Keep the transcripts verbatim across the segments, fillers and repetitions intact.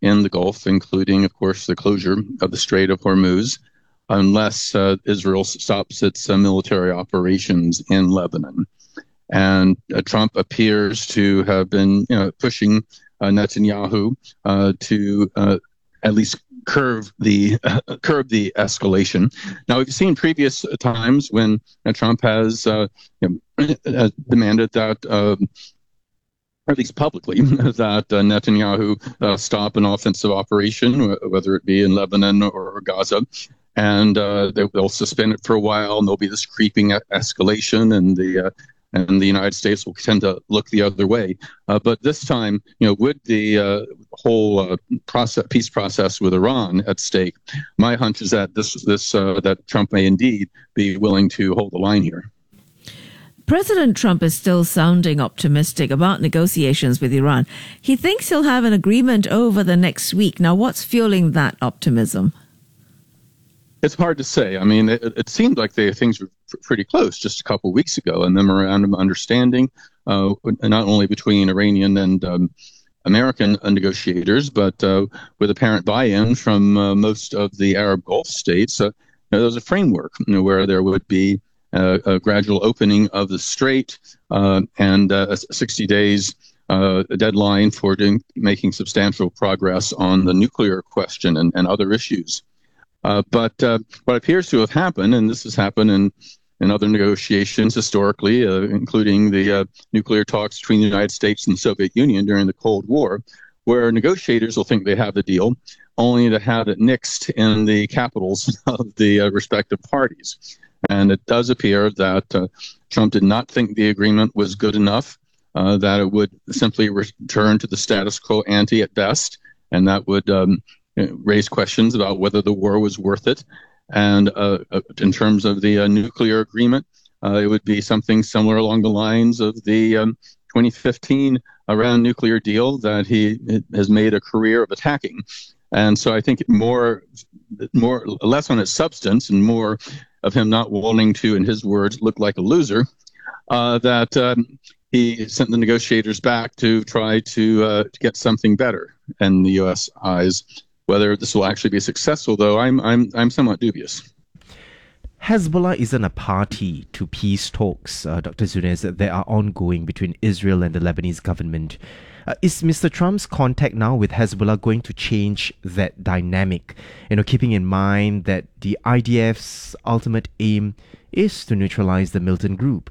in the Gulf, including, of course, the closure of the Strait of Hormuz, unless uh, Israel stops its uh, military operations in Lebanon. And uh, Trump appears to have been, you know, pushing uh, Netanyahu uh, to uh, at least curb the uh, curb the escalation. Now, we've seen previous times when uh, Trump has uh, you know, uh, demanded that, uh, or at least publicly, that uh, Netanyahu uh, stop an offensive operation, whether it be in Lebanon or Gaza. And uh, they, they'll suspend it for a while, and there'll be this creeping escalation, and the uh, and the United States will tend to look the other way. Uh, but this time, you know, with the uh, whole uh, process, peace process with Iran at stake, my hunch is that this this uh, that Trump may indeed be willing to hold the line here. President Trump is still sounding optimistic about negotiations with Iran. He thinks he'll have an agreement over the next week. Now, what's fueling that optimism? It's hard to say. I mean, it, it seemed like they, things were pretty close just a couple of weeks ago. A memorandum of understanding, uh, not only between Iranian and um, American negotiators, but uh, with apparent buy-in from uh, most of the Arab Gulf states. Uh, there was a framework, you know, where there would be uh, a gradual opening of the strait uh, and uh, sixty days uh, deadline for doing, making substantial progress on the nuclear question and, and other issues. Uh, but uh, what appears to have happened, and this has happened in, in other negotiations historically, uh, including the uh, nuclear talks between the United States and the Soviet Union during the Cold War, where negotiators will think they have the deal, only to have it nixed in the capitals of the uh, respective parties. And it does appear that uh, Trump did not think the agreement was good enough, uh, that it would simply return to the status quo ante at best, and that would um, raise questions about whether the war was worth it. And uh, in terms of the uh, nuclear agreement, uh, it would be something similar along the lines of the um, twenty fifteen Iran nuclear deal that he has made a career of attacking. And so I think more, more, less on its substance and more of him not wanting to, in his words, look like a loser, uh, that um, he sent the negotiators back to try to, uh, to get something better in the U S eyes. Whether this will actually be successful, though, I'm I'm I'm somewhat dubious. Hezbollah isn't a party to peace talks, uh, Doctor Zunez, that are ongoing between Israel and the Lebanese government. Uh, is Mister Trump's contact now with Hezbollah going to change that dynamic? You know, keeping in mind that the I D F's ultimate aim is to neutralize the militant group.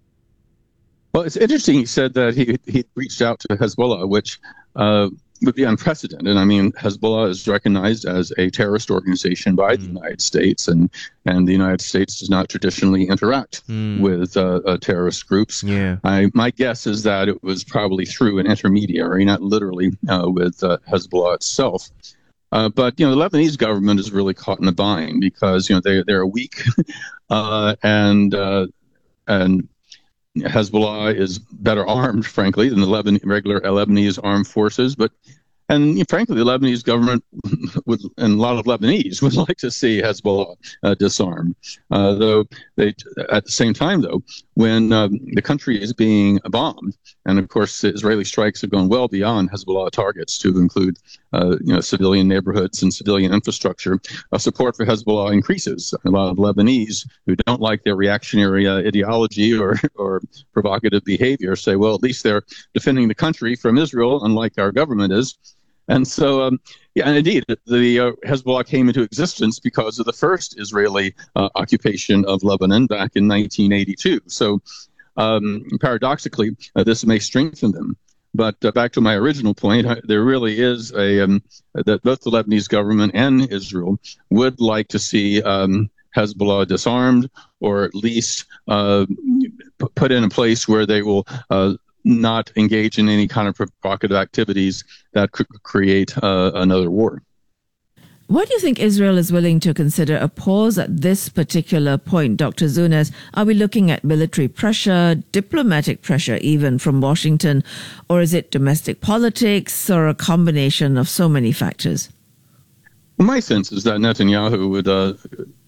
Well, it's interesting. He said that he he reached out to Hezbollah, which uh, would be unprecedented. I mean, Hezbollah is recognized as a terrorist organization by mm. the United States, and, and the United States does not traditionally interact mm. with uh, uh, terrorist groups. Yeah. I, my guess is that it was probably through an intermediary, not literally uh, with uh, Hezbollah itself. Uh, but, you know, the Lebanese government is really caught in a bind because, you know, they, they're weak uh, and uh, and Hezbollah is better armed, frankly, than the Leban- regular Lebanese armed forces. But, and you know, frankly, the Lebanese government would, and a lot of Lebanese would like to see Hezbollah uh, disarmed. Uh, though they, at the same time, though, when um, the country is being bombed, and of course, the Israeli strikes have gone well beyond Hezbollah targets to include, uh, you know, civilian neighborhoods and civilian infrastructure. Uh, support for Hezbollah increases. A lot of Lebanese who don't like their reactionary uh, ideology or or provocative behavior say, well, at least they're defending the country from Israel, unlike our government is. And so, um, yeah, and indeed, the uh, Hezbollah came into existence because of the first Israeli uh, occupation of Lebanon back in nineteen eighty-two. So, um, paradoxically, uh, this may strengthen them. But uh, back to my original point, uh, there really is a um, that both the Lebanese government and Israel would like to see um, Hezbollah disarmed, or at least uh, p- put in a place where they will Uh, not engage in any kind of provocative activities that could create uh, another war. What do you think Israel is willing to consider a pause at this particular point, Doctor Zunez? Are we looking at military pressure, diplomatic pressure even from Washington, or is it domestic politics, or a combination of so many factors? Well, my sense is that Netanyahu would uh,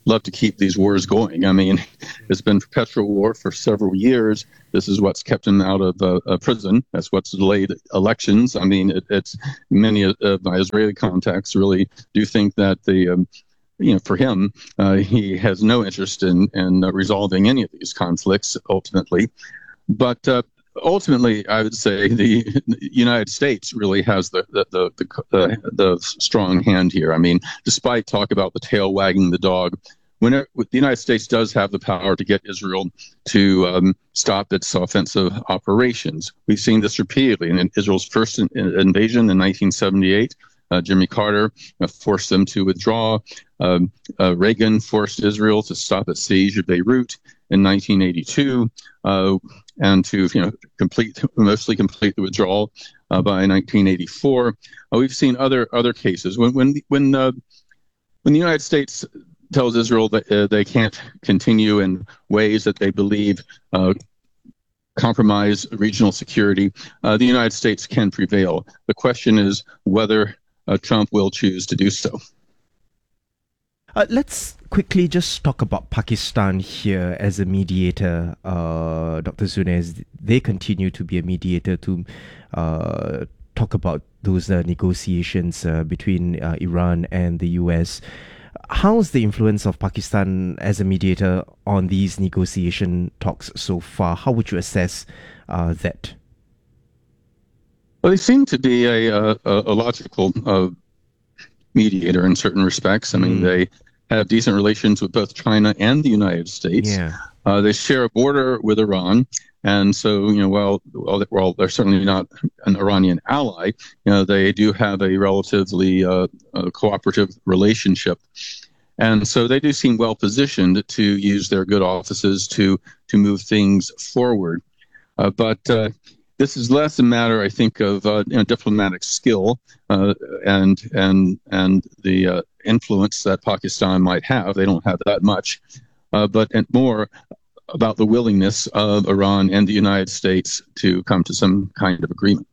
love to keep these wars going. I mean, it's been perpetual war for several years. This is what's kept him out of uh, uh, prison. That's what's delayed elections. I mean, it, it's many of my Israeli contacts really do think that the, um, you know, for him, uh, he has no interest in, in uh, resolving any of these conflicts ultimately. But uh, ultimately, I would say the United States really has the the, the the the the strong hand here. I mean, despite talk about the tail wagging the dog, when it, the United States does have the power to get Israel to um, stop its offensive operations. We've seen this repeatedly in Israel's first in, in invasion in nineteen seventy-eight. Uh, Jimmy Carter uh, forced them to withdraw. Um, uh, Reagan forced Israel to stop its siege of Beirut in nineteen eighty-two. Uh, and to you know complete mostly complete the withdrawal uh, by nineteen eighty-four. Uh, we've seen other other cases when when when uh, when the United States tells Israel that uh, they can't continue in ways that they believe uh, compromise regional security, uh, the United States can prevail. The question is whether uh, Trump will choose to do so. Uh, let's quickly just talk about Pakistan here as a mediator, uh, Doctor Zunez. They continue to be a mediator to uh, talk about those uh, negotiations uh, between uh, Iran and the U S. How's the influence of Pakistan as a mediator on these negotiation talks so far? How would you assess uh, that? Well, they seem to be a, a, a logical uh, mediator in certain respects. I mean, mm. they have decent relations with both China and the United States. Yeah. Uh, they share a border with Iran. And so, you know, while, while, while they're certainly not an Iranian ally, you know, they do have a relatively uh, uh, cooperative relationship. And so they do seem well positioned to use their good offices to, to move things forward. Uh, but uh, this is less a matter, I think, of uh, you know, diplomatic skill uh, and and and the uh, influence that Pakistan might have. They don't have that much, uh, but and more about the willingness of Iran and the United States to come to some kind of agreement.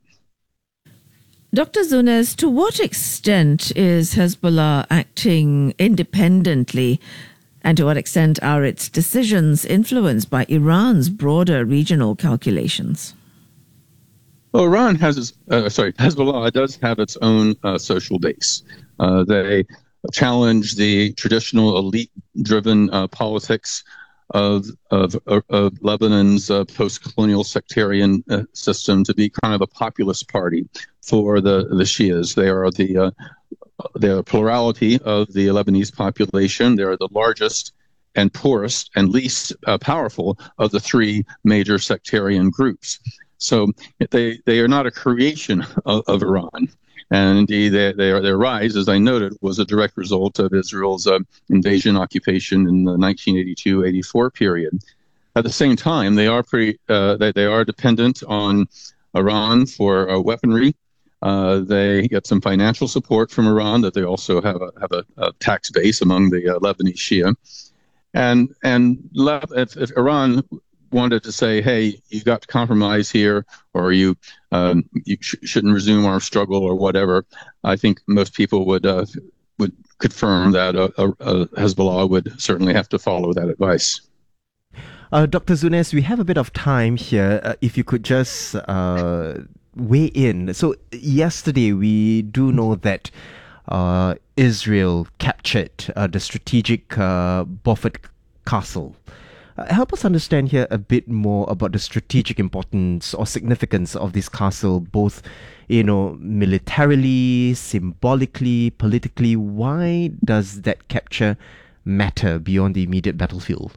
Doctor Zunez, to what extent is Hezbollah acting independently, and to what extent are its decisions influenced by Iran's broader regional calculations? Well, Iran has, its, uh, sorry, Hezbollah does have its own uh, social base. Uh, they challenge the traditional elite-driven uh, politics of of, of Lebanon's uh, post-colonial sectarian uh, system to be kind of a populist party for the the Shias. They are the uh, they are the plurality of the Lebanese population. They are the largest and poorest and least uh, powerful of the three major sectarian groups. So they they are not a creation of, of Iran. And indeed, they, they are, their rise, as I noted, was a direct result of Israel's uh, invasion occupation in the nineteen eighty-two eighty-four period. At the same time, they are pretty uh, they, they are dependent on Iran for uh, weaponry. Uh, they get some financial support from Iran. That they also have a have a, a tax base among the uh, Lebanese Shia. And and if, if Iran wanted to say, hey, you got to compromise here, or you um, you sh- shouldn't resume our struggle, or whatever, I think most people would uh, would confirm that uh, uh, Hezbollah would certainly have to follow that advice. Uh, Doctor Zunez, we have a bit of time here. Uh, if you could just uh, weigh in. So yesterday, we do know that uh, Israel captured uh, the strategic uh, Beaufort Castle. Uh, help us understand here a bit more about the strategic importance or significance of this castle, both, you know, militarily, symbolically, politically. Why does that capture matter beyond the immediate battlefield?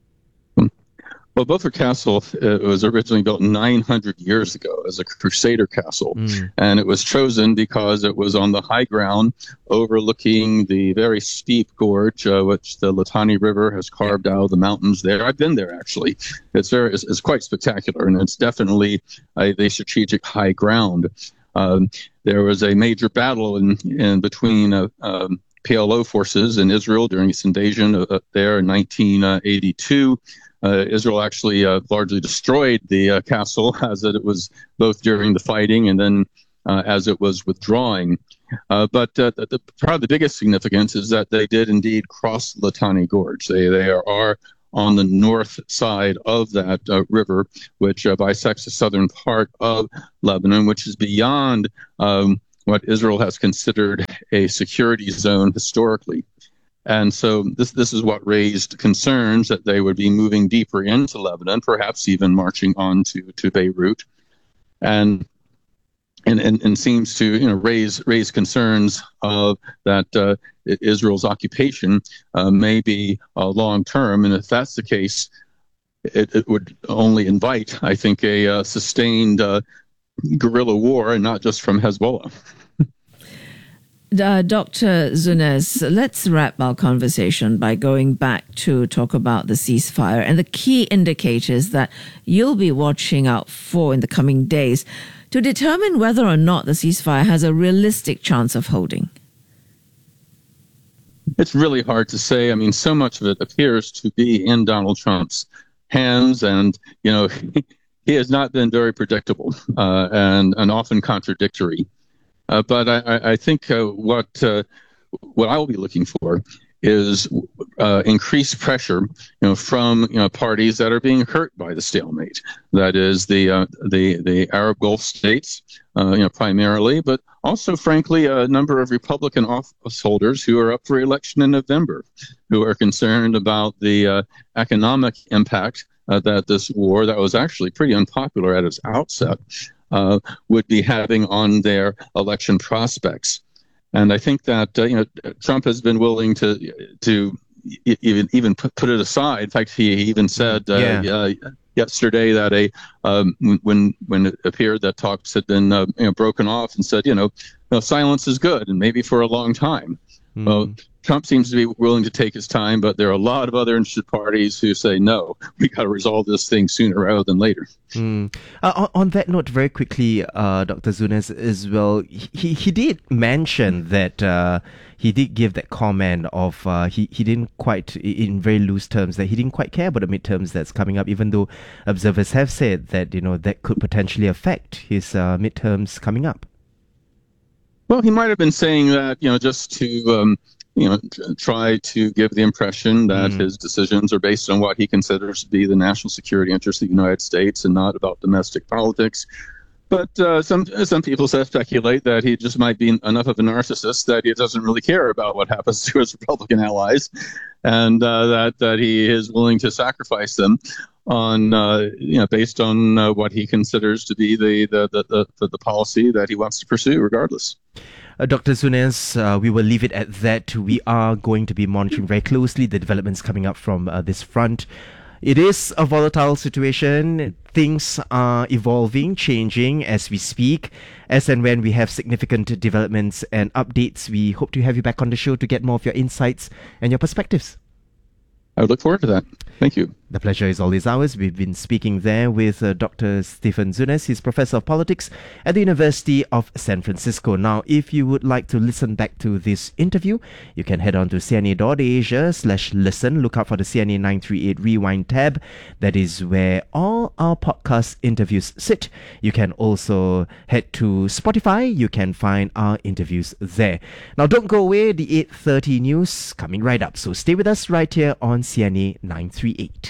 Well, Beaufort Castle uh, was originally built nine hundred years ago as a Crusader castle, mm. and it was chosen because it was on the high ground overlooking the very steep gorge, uh, which the Litani River has carved out of the mountains there. I've been there, actually. It's very, it's, it's quite spectacular, and it's definitely a, a strategic high ground. Um, there was a major battle in, in between uh, um, P L O forces in Israel during its invasion uh, there in nineteen eighty-two. Uh, Israel actually uh, largely destroyed the uh, castle as it was both during the fighting and then uh, as it was withdrawing. Uh, but uh, the, the, probably the biggest significance is that they did indeed cross Litani Gorge. They, they are, are on the north side of that uh, river, which uh, bisects the southern part of Lebanon, which is beyond um, what Israel has considered a security zone historically. And so this this is what raised concerns that they would be moving deeper into Lebanon, perhaps even marching on to, to Beirut. And And, and, and seems to you know raise raise concerns of that uh, Israel's occupation uh, may be uh, long term, and if that's the case, it, it would only invite, I think, a uh, sustained uh, guerrilla war, and not just from Hezbollah. Uh, Doctor Zunez, let's wrap our conversation by going back to talk about the ceasefire and the key indicators that you'll be watching out for in the coming days to determine whether or not the ceasefire has a realistic chance of holding. It's really hard to say. I mean, so much of it appears to be in Donald Trump's hands, and, you know, he has not been very predictable uh, and, and often contradictory. Uh, but I, I think uh, what uh, what I will be looking for is uh, increased pressure, you know, from you know parties that are being hurt by the stalemate. That is the uh, the the Arab Gulf states, uh, you know, primarily, but also, frankly, a number of Republican office holders who are up for election in November, who are concerned about the uh, economic impact uh, that this war, that was actually pretty unpopular at its outset, uh, would be having on their election prospects. And I think that uh, you know Trump has been willing to to even even put it aside. In fact, he even said uh, yeah. uh, yesterday that a um, when when it appeared that talks had been uh, you know, broken off, and said you know, no, silence is good, and maybe for a long time. Mm. Well, Trump seems to be willing to take his time, but there are a lot of other interested parties who say, no, we got to resolve this thing sooner rather than later. Mm. Uh, on, on that note, very quickly, uh, Doctor Zunez, as well, he, he did mention that uh, he did give that comment of uh, he, he didn't quite, in very loose terms, that he didn't quite care about the midterms that's coming up, even though observers have said that, you know, that could potentially affect his uh, midterms coming up. Well, he might have been saying that, you know, just to... Um, you know, try to give the impression that mm. his decisions are based on what he considers to be the national security interest of the United States and not about domestic politics. But uh, some some people speculate that he just might be enough of a narcissist that he doesn't really care about what happens to his Republican allies, and uh, that that he is willing to sacrifice them on uh, you know based on uh, what he considers to be the the, the the the policy that he wants to pursue, regardless. Uh, Doctor Zunez, uh, we will leave it at that. We are going to be monitoring very closely the developments coming up from uh, this front. It is a volatile situation. Things are evolving, changing as we speak. As and when we have significant developments and updates, we hope to have you back on the show to get more of your insights and your perspectives. I would look forward to that. Thank you. The pleasure is always ours. We've been speaking there with uh, Doctor Stephen Zunez. He's Professor of Politics at the University of San Francisco. Now, if you would like to listen back to this interview, you can head on to C N A dot asia slash listen. Look out for the C N A nine three eight Rewind tab. That is where all our podcast interviews sit. You can also head to Spotify. You can find our interviews there. Now, don't go away. The eight thirty news coming right up. So stay with us right here on C N A nine three eight.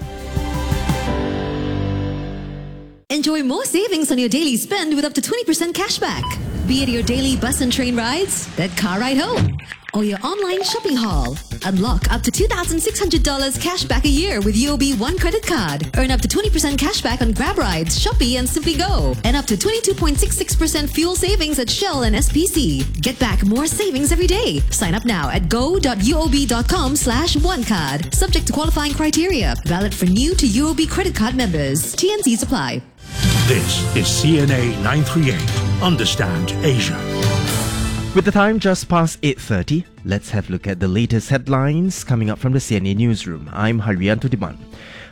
Enjoy more savings on your daily spend with up to twenty percent cashback. Be it your daily bus and train rides, that car ride home, or your online shopping haul. Unlock up to two thousand six hundred dollars cashback a year with U O B One credit card. Earn up to twenty percent cashback on Grab rides, Shopee and Simply Go. And up to twenty-two point six six percent fuel savings at Shell and S P C. Get back more savings every day. Sign up now at go.uob.com slash one card. Subject to qualifying criteria. Valid for new to U O B credit card members. T N Cs apply. This is C N A nine three eight. Understand Asia. With the time just past eight thirty, let's have a look at the latest headlines coming up from the C N A newsroom. I'm Haryanto Diman.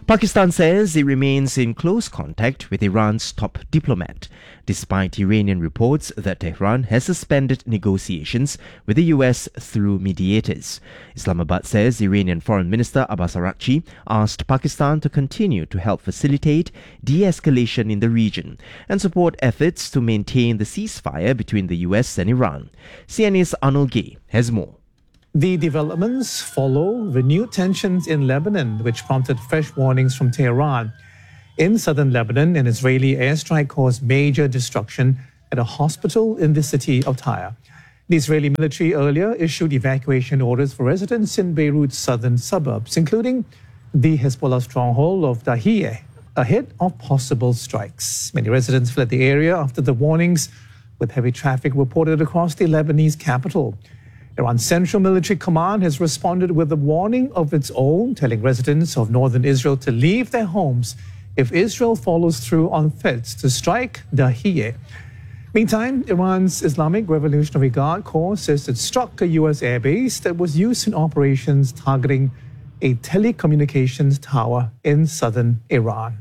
Pakistan says it remains in close contact with Iran's top diplomat, despite Iranian reports that Tehran has suspended negotiations with the U S through mediators. Islamabad says Iranian Foreign Minister Abbas Araghchi asked Pakistan to continue to help facilitate de-escalation in the region and support efforts to maintain the ceasefire between the U S and Iran. C N A's Arnold Gay has more. The developments follow renewed tensions in Lebanon, which prompted fresh warnings from Tehran. In southern Lebanon, an Israeli airstrike caused major destruction at a hospital in the city of Tyre. The Israeli military earlier issued evacuation orders for residents in Beirut's southern suburbs, including the Hezbollah stronghold of Dahiyeh, ahead of possible strikes. Many residents fled the area after the warnings, with heavy traffic reported across the Lebanese capital. Iran's Central Military Command has responded with a warning of its own, telling residents of northern Israel to leave their homes if Israel follows through on threats to strike Dahiyeh. Meantime, Iran's Islamic Revolutionary Guard Corps says it struck a U S airbase that was used in operations targeting a telecommunications tower in southern Iran.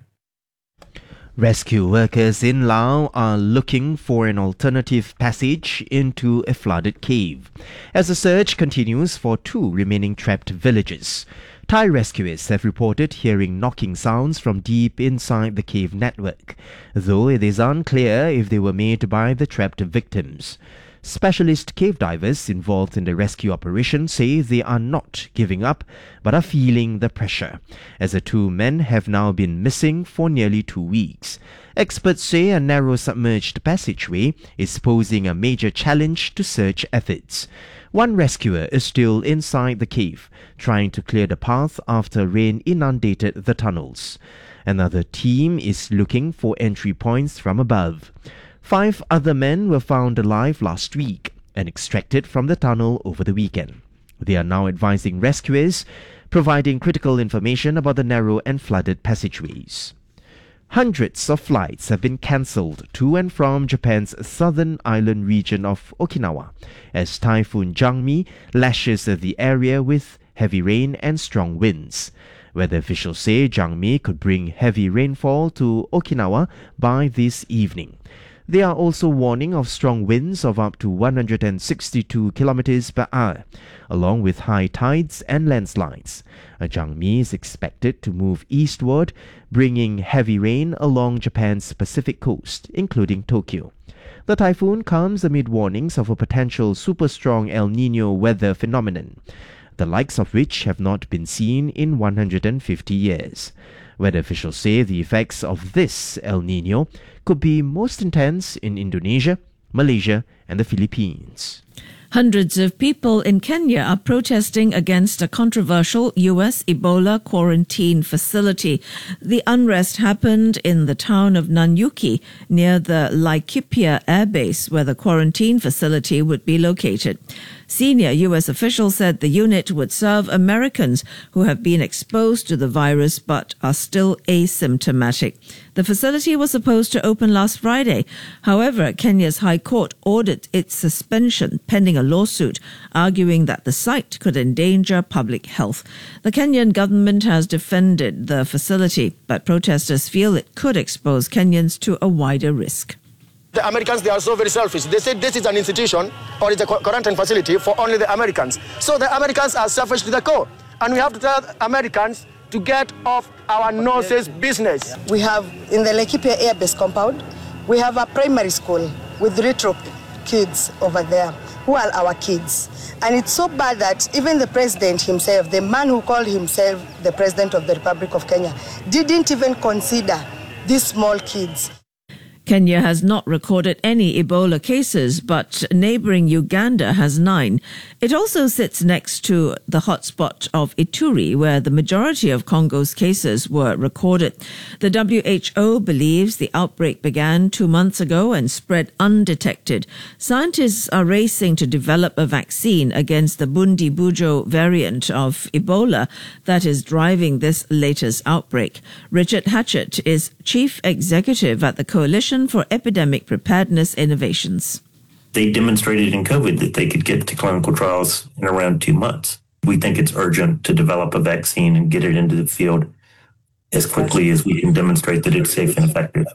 Rescue workers in Laos are looking for an alternative passage into a flooded cave as the search continues for two remaining trapped villages. Thai rescuers have reported hearing knocking sounds from deep inside the cave network, though it is unclear if they were made by the trapped victims. Specialist cave divers involved in the rescue operation say they are not giving up but are feeling the pressure, as the two men have now been missing for nearly two weeks. Experts say a narrow submerged passageway is posing a major challenge to search efforts. One rescuer is still inside the cave, trying to clear the path after rain inundated the tunnels. Another team is looking for entry points from above. Five other men were found alive last week and extracted from the tunnel over the weekend. They are now advising rescuers, providing critical information about the narrow and flooded passageways. Hundreds of flights have been cancelled to and from Japan's southern island region of Okinawa as Typhoon Jangmi lashes the area with heavy rain and strong winds. Weather officials say Jangmi could bring heavy rainfall to Okinawa by this evening. They are also warning of strong winds of up to one hundred sixty-two kilometers per hour, along with high tides and landslides. A Jangmi is expected to move eastward, bringing heavy rain along Japan's Pacific coast, including Tokyo. The typhoon comes amid warnings of a potential super-strong El Niño weather phenomenon, the likes of which have not been seen in one hundred fifty years. Weather officials say the effects of this El Niño could be most intense in Indonesia, Malaysia, and the Philippines. Hundreds of people in Kenya are protesting against a controversial U S Ebola quarantine facility. The unrest happened in the town of Nanyuki near the Laikipia Air Base, where the quarantine facility would be located. Senior U S officials said the unit would serve Americans who have been exposed to the virus but are still asymptomatic. The facility was supposed to open last Friday. However, Kenya's High Court ordered its suspension pending a lawsuit, arguing that the site could endanger public health. The Kenyan government has defended the facility, but protesters feel it could expose Kenyans to a wider risk. The Americans, they are so very selfish. They say this is an institution or it's a quarantine facility for only the Americans. So the Americans are selfish to the core. And we have to tell Americans to get off our noses business. We have, in the Laikipia Air Base compound, we have a primary school with retro kids over there who are our kids. And it's so bad that even the president himself, the man who called himself the president of the Republic of Kenya, didn't even consider these small kids. Kenya has not recorded any Ebola cases, but neighboring Uganda has nine. It also sits next to the hotspot of Ituri, where the majority of Congo's cases were recorded. The W H O believes the outbreak began two months ago and spread undetected. Scientists are racing to develop a vaccine against the Bundibujo variant of Ebola that is driving this latest outbreak. Richard Hatchett is chief executive at the Coalition for Epidemic Preparedness Innovations. They demonstrated in COVID that they could get to clinical trials in around two months. We think it's urgent to develop a vaccine and get it into the field as quickly as we can demonstrate that it's safe and effective.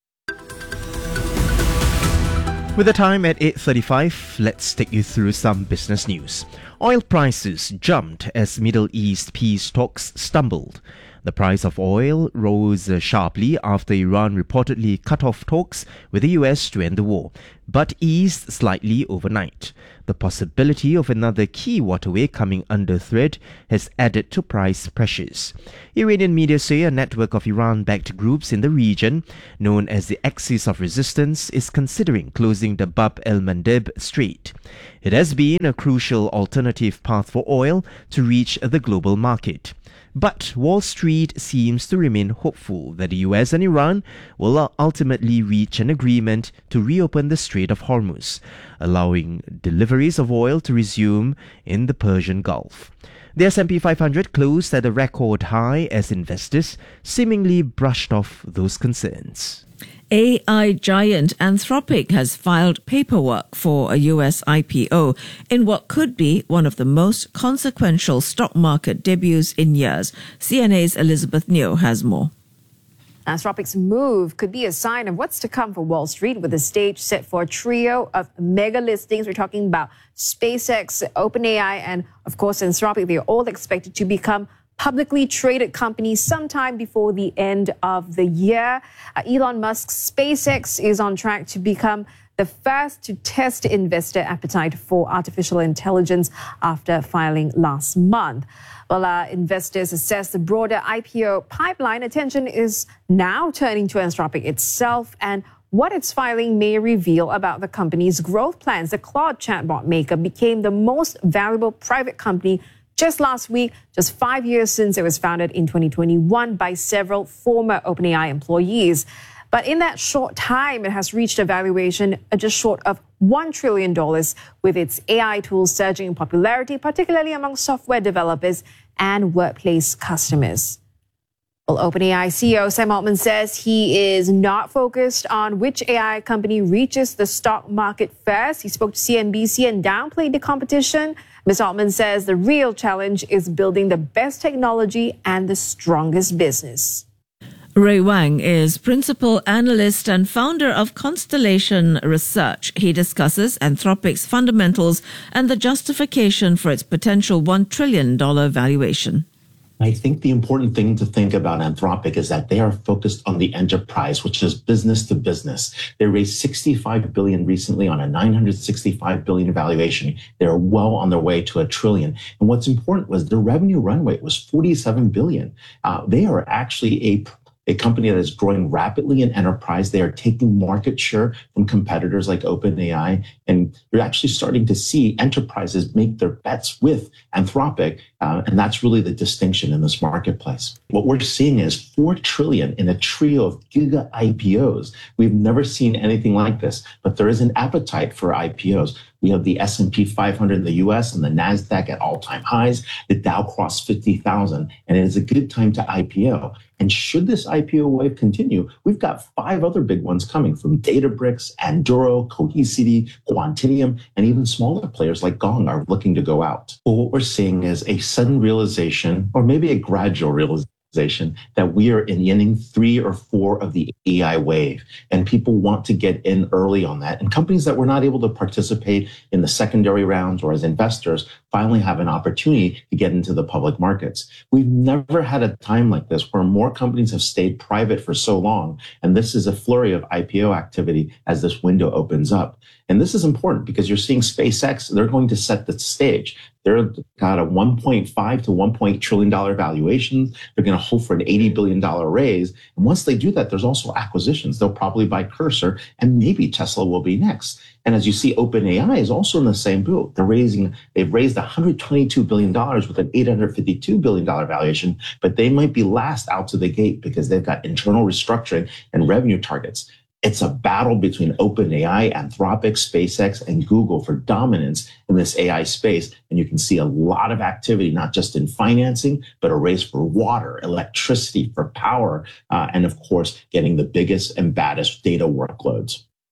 With the time at eight thirty-five, let's take you through some business news. Oil prices jumped as Middle East peace talks stumbled. The price of oil rose sharply after Iran reportedly cut off talks with the U S to end the war, but eased slightly overnight. The possibility of another key waterway coming under threat has added to price pressures. Iranian media say a network of Iran-backed groups in the region, known as the Axis of Resistance, is considering closing the Bab el-Mandeb Strait. It has been a crucial alternative path for oil to reach the global market. But Wall Street seems to remain hopeful that the U S and Iran will ultimately reach an agreement to reopen the Strait of Hormuz, allowing deliveries of oil to resume in the Persian Gulf. The S and P five hundred closed at a record high as investors seemingly brushed off those concerns. A I giant Anthropic has filed paperwork for a U S I P O in what could be one of the most consequential stock market debuts in years. C N A's Elizabeth Neo has more. Anthropic's move could be a sign of what's to come for Wall Street, with the stage set for a trio of mega listings. We're talking about SpaceX, OpenAI, and of course Anthropic. They're all expected to become publicly traded companies sometime before the end of the year. Uh, Elon Musk's SpaceX is on track to become the first to test investor appetite for artificial intelligence after filing last month. While uh, investors assess the broader I P O pipeline, attention is now turning to Anthropic itself and what its filing may reveal about the company's growth plans. The Claude chatbot maker became the most valuable private company just last week, just five years since it was founded in twenty twenty-one by several former OpenAI employees. But in that short time, it has reached a valuation just short of one trillion dollars, with its A I tools surging in popularity, particularly among software developers and workplace customers. Well, OpenAI C E O Sam Altman says he is not focused on which A I company reaches the stock market first. He spoke to C N B C and downplayed the competition. Miz Altman says the real challenge is building the best technology and the strongest business. Ray Wang is principal analyst and founder of Constellation Research. He discusses Anthropic's fundamentals and the justification for its potential one trillion dollars valuation. I think the important thing to think about Anthropic is that they are focused on the enterprise, which is business to business. They raised sixty-five billion dollars recently on a nine hundred sixty-five billion dollars valuation. They're well on their way to a trillion. And what's important was the revenue run rate was forty-seven billion dollars. Uh, they are actually a A company that is growing rapidly in enterprise. They are taking market share from competitors like OpenAI. And you're actually starting to see enterprises make their bets with Anthropic. Uh, and that's really the distinction in this marketplace. What we're seeing is four trillion dollars in a trio of giga I P Os. We've never seen anything like this, but there is an appetite for I P Os. We have the S and P five hundred in the U S and the NASDAQ at all-time highs. The Dow crossed fifty thousand, and it is a good time to I P O. And should this I P O wave continue, we've got five other big ones coming from Databricks, Anduril, Cohesity, Quantinuum, and even smaller players like Gong are looking to go out. Well, what we're seeing is a sudden realization, or maybe a gradual realization, that we are in inning three or four of the A I wave, and people want to get in early on that. And companies that were not able to participate in the secondary rounds or as investors finally have an opportunity to get into the public markets. We've never had a time like this where more companies have stayed private for so long. And this is a flurry of I P O activity as this window opens up. And this is important because you're seeing SpaceX, they're going to set the stage. They're got a one point five to one point trillion dollar valuation. They're going to hope for an eighty billion dollars raise. And once they do that, there's also acquisitions. They'll probably buy Cursor, and maybe Tesla will be next. And as you see, OpenAI is also in the same boat. They're raising, they've raised one hundred twenty-two billion dollars with an eight hundred fifty-two billion dollars valuation, but they might be last out to the gate because they've got internal restructuring and revenue targets. It's a battle between OpenAI, Anthropic, SpaceX, and Google for dominance in this A I space. And you can see a lot of activity, not just in financing, but a race for water, electricity, for power, uh, and of course, getting the biggest and baddest data workloads.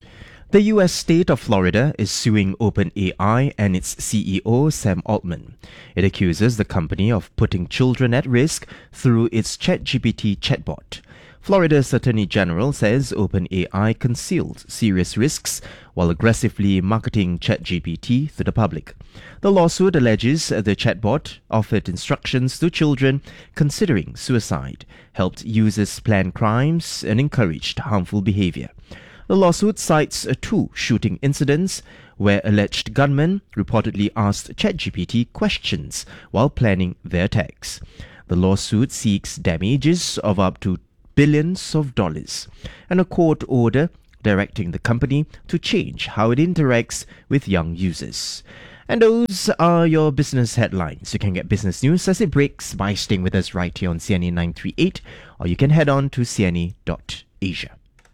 The U S state of Florida is suing OpenAI and its C E O, Sam Altman. It accuses the company of putting children at risk through its ChatGPT chatbot. Florida's Attorney General says OpenAI concealed serious risks while aggressively marketing ChatGPT to the public. The lawsuit alleges the chatbot offered instructions to children considering suicide, helped users plan crimes, and encouraged harmful behavior. The lawsuit cites two shooting incidents where alleged gunmen reportedly asked ChatGPT questions while planning their attacks. The lawsuit seeks damages of up to billions of dollars and a court order directing the company to change how it interacts with young users. And those are your business headlines. You can get business news as it breaks by staying with us right here on C N A nine three eight, or you can head on to c n a dot asia.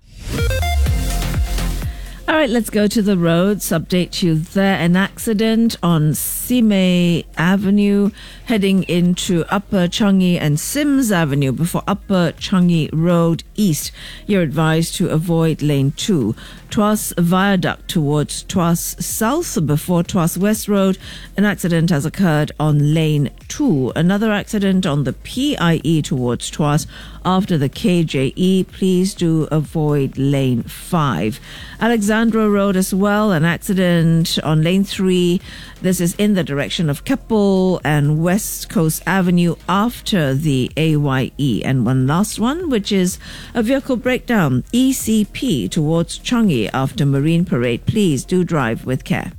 All right, let's go to the roads. Update you there. An accident on Simei Avenue heading into Upper Changi and Sims Avenue before Upper Changi Road East. You're advised to avoid lane two. Tuas Viaduct towards Tuas South before Tuas West Road. An accident has occurred on lane two. Another accident on the P I E towards Tuas after the K J E. Please do avoid lane five. Alexandra Road as well, an accident on lane three. This is in the direction of Keppel and West Coast Avenue after the A Y E. And one last one, which is a vehicle breakdown, E C P towards Changi after Marine Parade. Please do drive with care.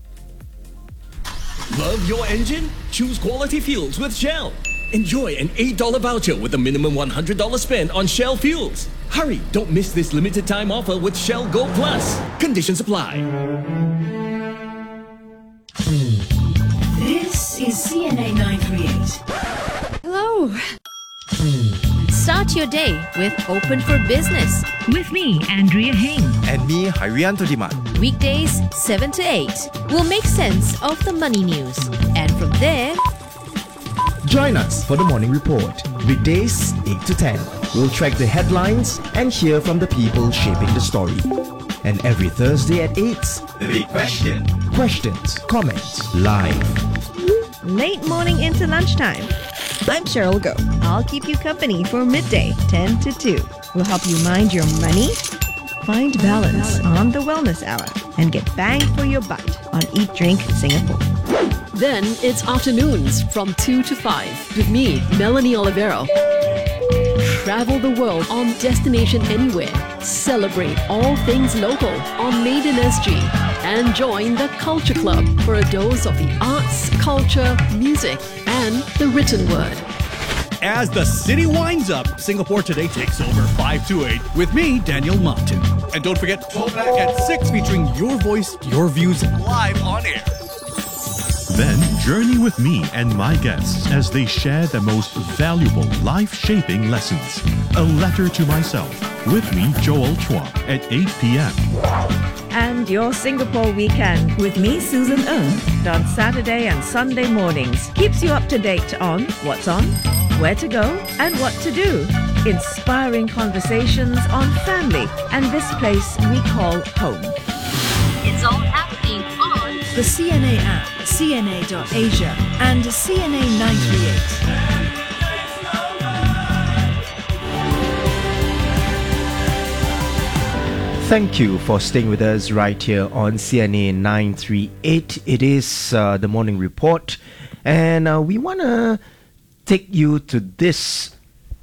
Love your engine? Choose quality fuels with Shell. Enjoy an eight dollars voucher with a minimum one hundred dollars spent on Shell fuels. Hurry, don't miss this limited time offer with Shell Go Plus. Conditions apply. This is C N A nine three eight. Hello. Start your day with Open for Business. With me, Andrea Heng. And me, Hairianto Diman. Weekdays, seven to eight. We'll make sense of the money news. And from there, join us for the morning report. Weekdays, eight to ten. We'll track the headlines and hear from the people shaping the story. And every Thursday at eight, The Big Question. Questions, comments, live. Late morning into lunchtime. I'm Cheryl Go. I'll keep you company for midday, ten to two. We'll help you mind your money, find balance on the Wellness Hour, and get bang for your buck on Eat Drink Singapore. Then it's afternoons from two to five with me, Melanie Olivero. Travel the world on Destination Anywhere. Celebrate all things local on Made in S G. And join the Culture Club for a dose of the arts, culture, music, and the written word. As the city winds up, Singapore Today takes over five to eight with me, Daniel Martin. And don't forget, Tallback at six featuring your voice, your views live on air. Then journey with me and my guests as they share the most valuable life-shaping lessons. A letter to myself with me, Joel Chua, at eight p.m. And your Singapore weekend with me, Susan Ng, on Saturday and Sunday mornings. Keeps you up to date on what's on, where to go, and what to do. Inspiring conversations on family and this place we call home. It's all happening on the C N A app, C N A dot asia, and C N A nine three eight. Thank you for staying with us right here on C N A nine three eight. It is uh, the morning report, and uh, we want to take you to this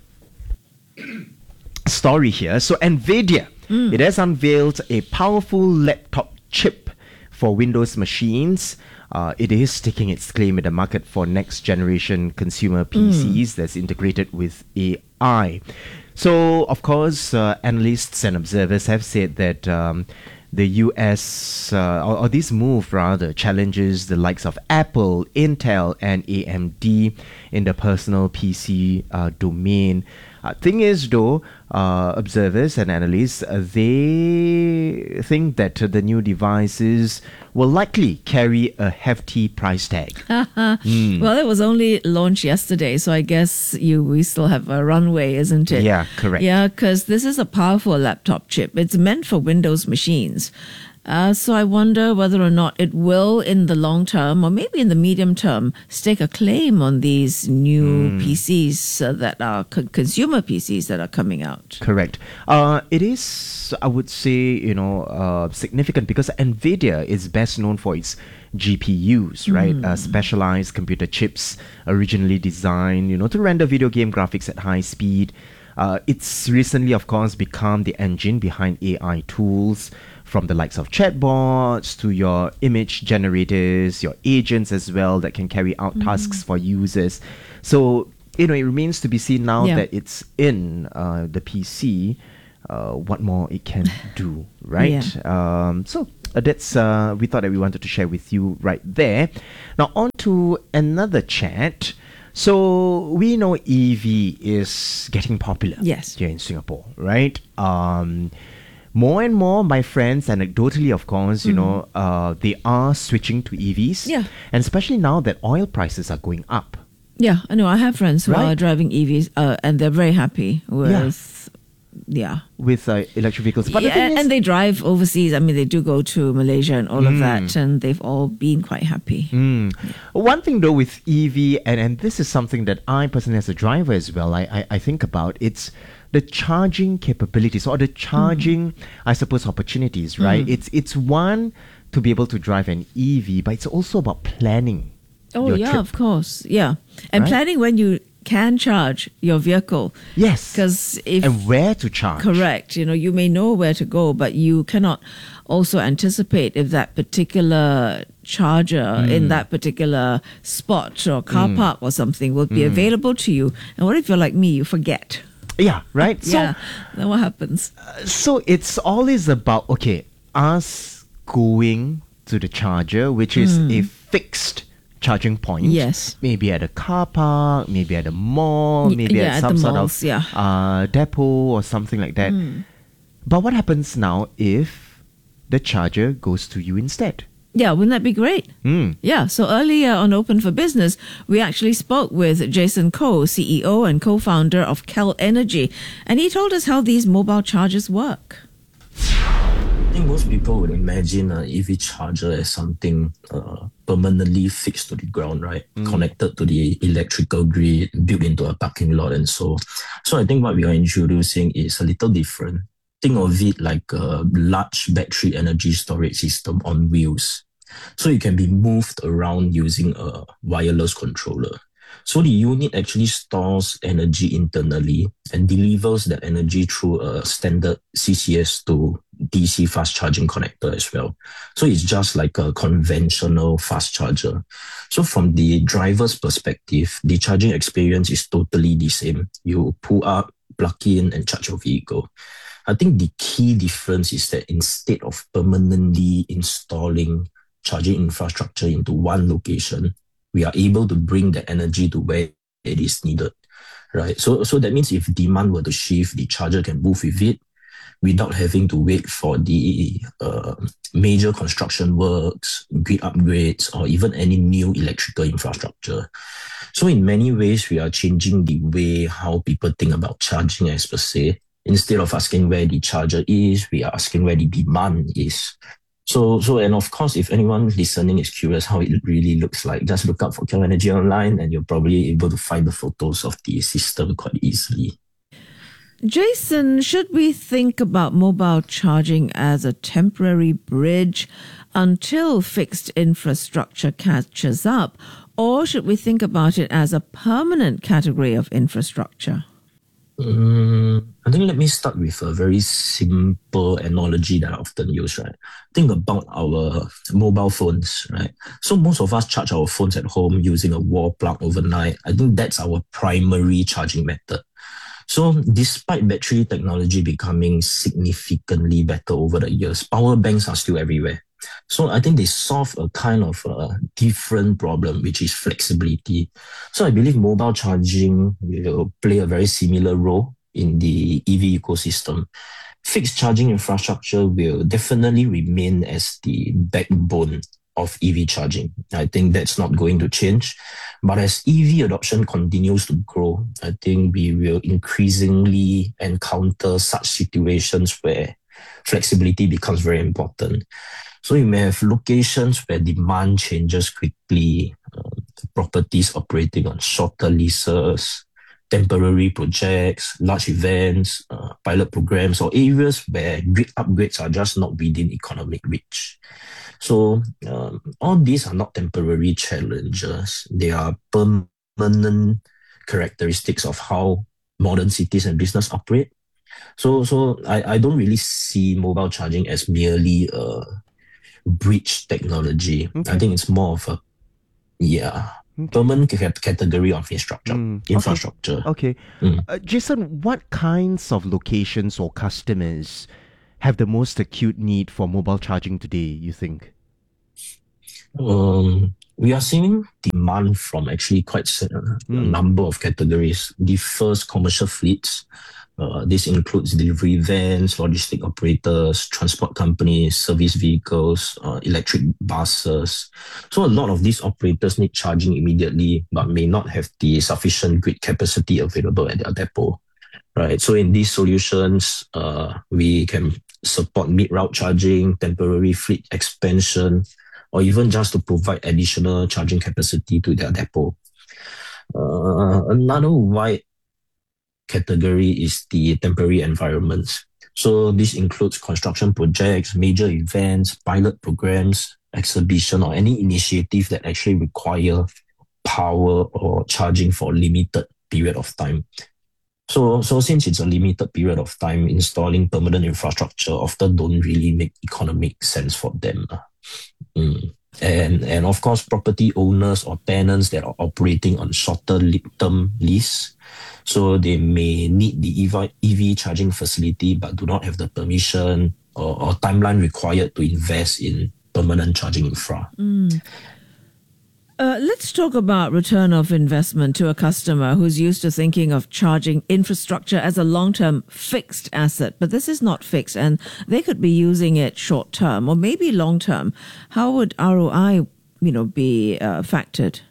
story here. So NVIDIA, mm. it has unveiled a powerful laptop chip for Windows machines. Uh, it is taking its claim in the market for next generation consumer P Cs mm. that's integrated with A I. So, of course, uh, analysts and observers have said that um, the U S, uh, or, or this move rather, challenges the likes of Apple, Intel, and A M D in the personal P C uh, domain. Uh, thing is, though, uh, observers and analysts, uh, they think that uh, the new devices will likely carry a hefty price tag. mm. Well, it was only launched yesterday, so I guess you we still have a runway, isn't it? Yeah, correct. Yeah, because this is a powerful laptop chip. It's meant for Windows machines. Uh, so I wonder whether or not it will, in the long term, or maybe in the medium term, stake a claim on these new Mm. P Cs uh, that are co- consumer P Cs that are coming out. Correct. Uh, it is, I would say, you know, uh, significant because NVIDIA is best known for its G P Us, right? Mm. Uh, specialized computer chips, originally designed, you know, to render video game graphics at high speed. Uh, it's recently, of course, become the engine behind A I tools, from the likes of chatbots to your image generators, your agents as well that can carry out Mm. tasks for users. So, you know, it remains to be seen now Yeah. that it's in uh, the P C, uh, what more it can do, right? Um, so uh, that's uh, we thought that we wanted to share with you right there. Now on to another chat. So we know E V is getting popular Yes. here in Singapore, right? Um, more and more, my friends, anecdotally, of course, you Mm. know, uh, they are switching to E Vs. Yeah. And especially now that oil prices are going up. Yeah, I know. I have friends who Right. are driving E Vs, uh, and they're very happy with, yeah. With uh, electric vehicles. But the Yeah, thing is, and they drive overseas. I mean, they do go to Malaysia and all of Mm. that, and they've all been quite happy. Mm. One thing though with E V, and, and this is something that I personally as a driver as well, I, I, I think about, it's the charging capabilities or the charging, I suppose, opportunities, right? Mm. It's it's one to be able to drive an E V, but it's also about planning. Oh, your yeah, trip. of course. Yeah. And Right? planning when you can charge your vehicle. Yes. Because if. And where to charge. Correct. You know, you may know where to go, but you cannot also anticipate if that particular charger in Mm. that particular spot or car Mm. park or something will be Mm. available to you. And what if you're like me, you forget? Yeah, right? yeah. Then what happens? So it's always about, okay, us going to the charger, which is Mm. a fixed charging point. Yes. Maybe at a car park, maybe at a mall, Y- maybe yeah, at at some the sort malls, of yeah. uh, depot or something like that. Mm. But what happens now if the charger goes to you instead? Yeah, wouldn't that be great? Mm. Yeah, so earlier on Open for Business, we actually spoke with Jason Koh, C E O and co-founder of Kel Energy, and he told us how these mobile chargers work. I think most people would imagine an E V charger as something uh, permanently fixed to the ground, right? Mm. Connected to the electrical grid, built into a parking lot and so. So I think what we are introducing is a little different. Think of it like a large battery energy storage system on wheels. So it can be moved around using a wireless controller. So the unit actually stores energy internally and delivers that energy through a standard C C S to D C fast charging connector as well. So it's just like a conventional fast charger. So from the driver's perspective, the charging experience is totally the same. You pull up, plug in, and charge your vehicle. I think the key difference is that instead of permanently installing charging infrastructure into one location, we are able to bring the energy to where it is needed, right? So, so that means if demand were to shift, the charger can move with it without having to wait for the uh, major construction works, grid upgrades, or even any new electrical infrastructure. So in many ways, we are changing the way how people think about charging as per se. Instead of asking where the charger is, we are asking where the demand is. So, so, and of course, if anyone listening is curious how it really looks like, just look up for Kel Energy online and you're probably able to find the photos of the system quite easily. Jason, should we think about mobile charging as a temporary bridge until fixed infrastructure catches up, or should we think about it as a permanent category of infrastructure? Um, I think let me start with a very simple analogy that I often use, right? Think about our mobile phones, right? So most of us charge our phones at home using a wall plug overnight. I think that's our primary charging method. So despite battery technology becoming significantly better over the years, power banks are still everywhere. So I think they solve a kind of a different problem, which is flexibility. So I believe mobile charging will play a very similar role in the E V ecosystem. Fixed charging infrastructure will definitely remain as the backbone of E V charging. I think that's not going to change. But as E V adoption continues to grow, I think we will increasingly encounter such situations where flexibility becomes very important. So you may have locations where demand changes quickly, um, properties operating on shorter leases, temporary projects, large events, uh, pilot programs, or areas where grid upgrades are just not within economic reach. So um, all these are not temporary challenges. They are permanent characteristics of how modern cities and business operate. So, so I, I don't really see mobile charging as merely a bridge technology. Okay. I think it's more of a, yeah, okay. permanent category of infrastructure. Mm, infrastructure. Okay. okay. Mm. Uh, Jason, what kinds of locations or customers have the most acute need for mobile charging today, you think? Um, we are seeing demand from actually quite a mm. number of categories. The first, commercial fleets. Uh, this includes delivery vans, logistic operators, transport companies, service vehicles, uh, electric buses. So a lot of these operators need charging immediately, but may not have the sufficient grid capacity available at their depot. Right. So in these solutions, uh, we can support mid-route charging, temporary fleet expansion, or even just to provide additional charging capacity to their depot. Uh, another wide category is the temporary environments. So this includes construction projects, major events, pilot programs, exhibition, or any initiative that actually require power or charging for a limited period of time. So, so since it's a limited period of time, installing permanent infrastructure often don't really make economic sense for them. Mm. And, and of course, property owners or tenants that are operating on shorter term lease. So they may need the E V charging facility but do not have the permission or, or timeline required to invest in permanent charging infra. Mm. Uh, let's talk about return of investment to a customer who's used to thinking of charging infrastructure as a long-term fixed asset, but this is not fixed and they could be using it short-term or maybe long-term. How would R O I, you know, be uh, factored?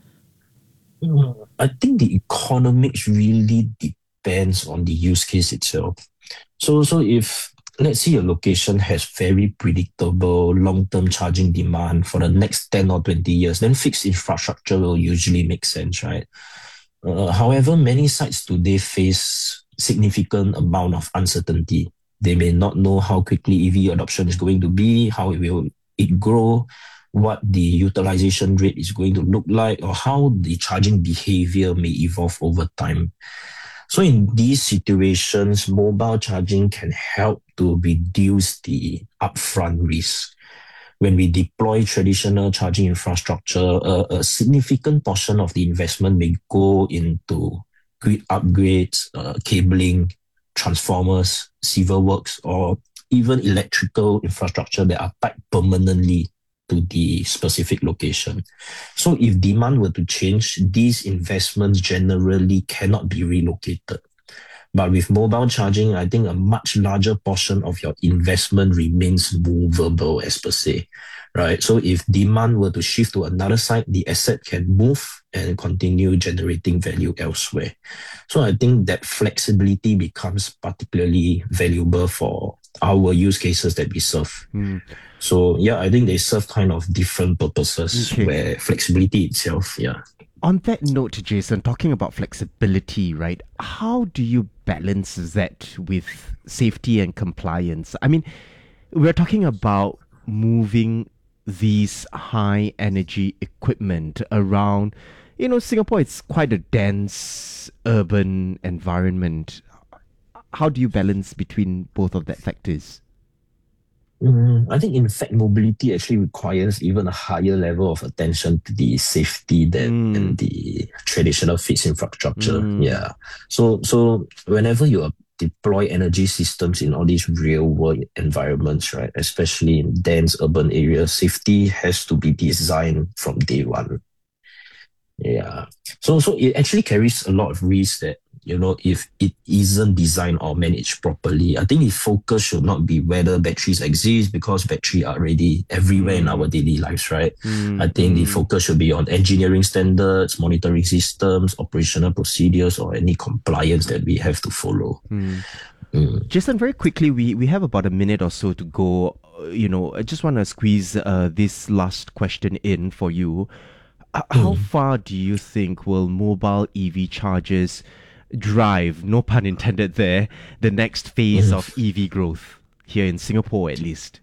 I think the economics really depends on the use case itself. So, so if let's say a location has very predictable long-term charging demand for the next ten or twenty years, then fixed infrastructure will usually make sense, right? Uh, however, many sites today face significant amount of uncertainty. They may not know how quickly E V adoption is going to be, how it will it grow, what the utilization rate is going to look like, or how the charging behavior may evolve over time. So in these situations, mobile charging can help to reduce the upfront risk. When we deploy traditional charging infrastructure, a, a significant portion of the investment may go into grid upgrades, uh, cabling, transformers, civil works, or even electrical infrastructure that are tied permanently to the specific location. So if demand were to change, these investments generally cannot be relocated. But with mobile charging, I think a much larger portion of your investment remains movable as per se, right? So if demand were to shift to another site, the asset can move and continue generating value elsewhere. So I think that flexibility becomes particularly valuable for our use cases that we serve. Mm. So yeah, I think they serve kind of different purposes okay. where flexibility itself, yeah. On that note, Jason, talking about flexibility, right? How do you balance that with safety and compliance? I mean, we're talking about moving these high energy equipment around. You know, Singapore, it's quite a dense urban environment. How do you balance between both of that factors? Mm, I think, in fact, mobility actually requires even a higher level of attention to the safety than, mm. than the traditional fixed infrastructure. Mm. Yeah. So, so whenever you deploy energy systems in all these real-world environments, right, especially in dense urban areas, safety has to be designed from day one. Yeah. So, so it actually carries a lot of risk that, you know, if it isn't designed or managed properly. I think the focus should not be whether batteries exist, because batteries are already everywhere mm. in our daily lives, right? Mm. I think mm. the focus should be on engineering standards, monitoring systems, operational procedures, or any compliance that we have to follow. Mm. Mm. Jason, very quickly, we, we have about a minute or so to go. Uh, you know, I just want to squeeze uh, this last question in for you. Uh, mm. How far do you think will mobile E V chargers drive, no pun intended there, the next phase mm. of E V growth here in Singapore, at least?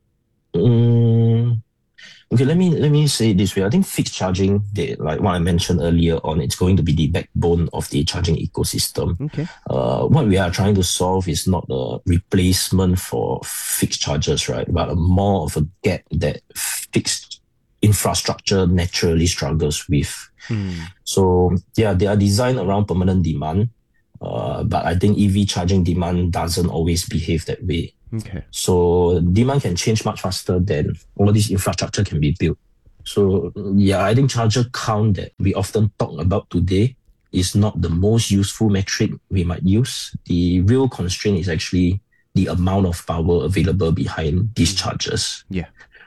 Mm. Okay, let me let me say it this way. I think fixed charging, they, like what I mentioned earlier on, it's going to be the backbone of the charging ecosystem. Okay. Uh, what we are trying to solve is not a replacement for fixed chargers, right? But a more of a gap that fixed infrastructure naturally struggles with. Hmm. So yeah, they are designed around permanent demand. Uh, but I think E V charging demand doesn't always behave that way. Okay. So demand can change much faster than all this infrastructure can be built. So yeah, I think charger count that we often talk about today is not the most useful metric we might use. The real constraint is actually the amount of power available behind these chargers. Yeah.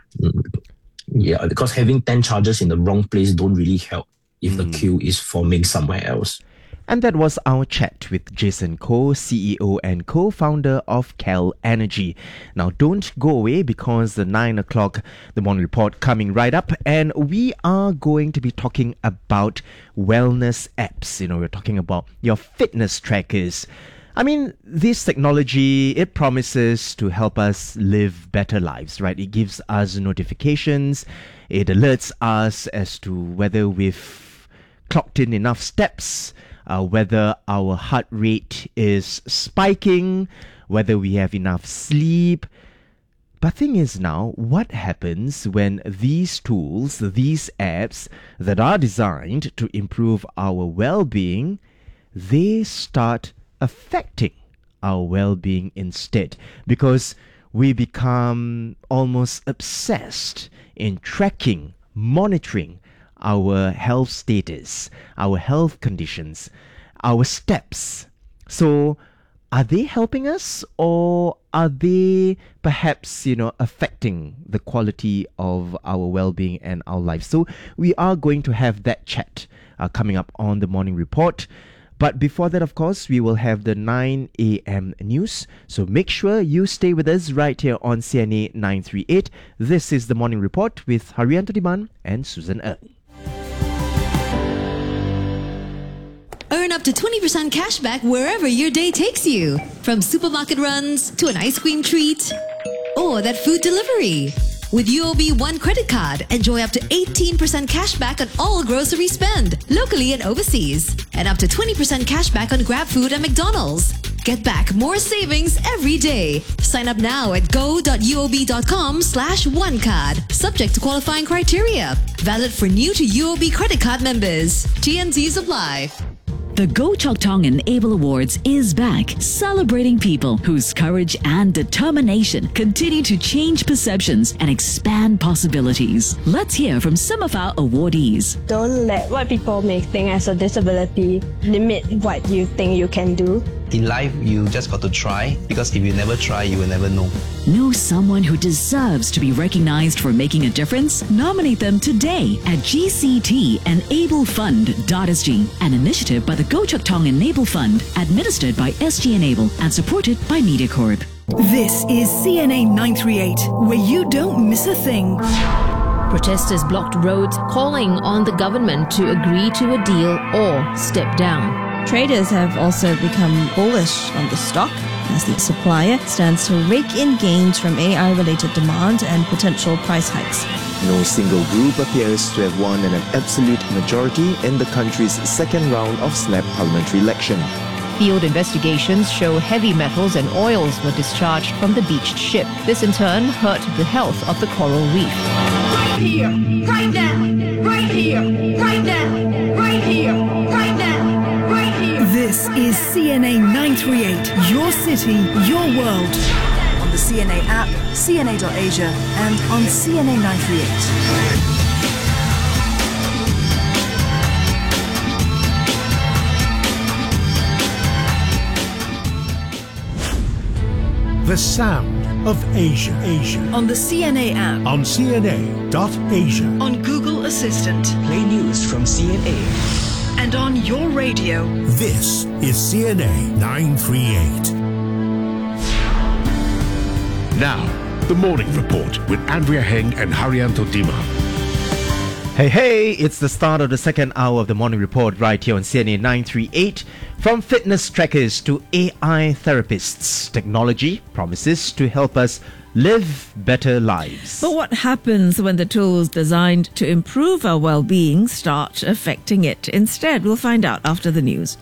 Yeah, because having ten chargers in the wrong place don't really help if mm. the queue is forming somewhere else. And that was our chat with Jason Koh, C E O and co-founder of Cal Energy. Now, don't go away because the nine o'clock, the morning report coming right up, and we are going to be talking about wellness apps. You know, we're talking about your fitness trackers. I mean, this technology, it promises to help us live better lives, right? It gives us notifications. It alerts us as to whether we've clocked in enough steps, Uh, whether our heart rate is spiking, whether we have enough sleep. But thing is now, what happens when these tools, these apps that are designed to improve our well-being, they start affecting our well-being instead? Because we become almost obsessed in tracking, monitoring our health status, our health conditions, our steps. So are they helping us, or are they perhaps, you know, affecting the quality of our well-being and our life? So we are going to have that chat uh, coming up on the morning report. But before that, of course, we will have the nine a.m. news. So make sure you stay with us right here on C N A nine thirty-eight. This is the morning report with Haryanto Diman and Susan Ng. Earn up to twenty percent cash back wherever your day takes you. From supermarket runs to an ice cream treat or that food delivery. With U O B One credit card, enjoy up to eighteen percent cash back on all grocery spend, locally and overseas. And up to twenty percent cash back on GrabFood and McDonald's. Get back more savings every day. Sign up now at go.uob.com slash one card. Subject to qualifying criteria. Valid for new to U O B credit card members. T N Cs apply. The Go Chok Tong Enable Awards is back, celebrating people whose courage and determination continue to change perceptions and expand possibilities. Let's hear from some of our awardees. Don't let what people may think as a disability limit what you think you can do. In life, you just got to try, because if you never try, you will never know. Know someone who deserves to be recognized for making a difference? Nominate them today at G C T Enable Fund dot S G, an initiative by the Go Chok Tong Enable Fund, administered by S G Enable and supported by MediaCorp. This is C N A nine thirty-eight, where you don't miss a thing. Protesters blocked roads, calling on the government to agree to a deal or step down. Traders have also become bullish on the stock as the supplier stands to rake in gains from A I-related demand and potential price hikes. No single group appears to have won an absolute majority in the country's second round of snap parliamentary election. Field investigations show heavy metals and oils were discharged from the beached ship. This in turn hurt the health of the coral reef. Right here, right now, right here, right now, right here, right now. This is C N A nine thirty-eight, your city, your world. On the C N A app, C N A dot Asia, and on C N A nine thirty-eight. The sound of Asia. Asia. On the C N A app. On C N A dot Asia. On Google Assistant. Play news from C N A. And on your radio. This is C N A nine thirty-eight. Now, the Morning Report with Andrea Heng and Haryanto Dima. Hey, hey, it's the start of the second hour of the Morning Report right here on C N A nine three eight. From fitness trackers to A I therapists, technology promises to help us live better lives. But what happens when the tools designed to improve our well-being start affecting it? Instead, we'll find out after the news.